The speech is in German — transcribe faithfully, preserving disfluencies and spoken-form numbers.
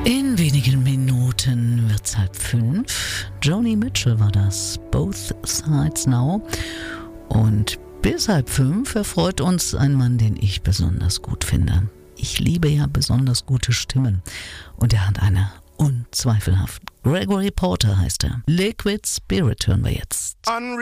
In wenigen Minuten wird's halb fünf. Joni Mitchell war das. Both Sides Now. Und bis halb fünf erfreut uns ein Mann, den ich besonders gut finde. Ich liebe ja besonders gute Stimmen. Und er hat eine unzweifelhaft. Gregory Porter heißt er. Liquid Spirit hören wir jetzt. Unreal.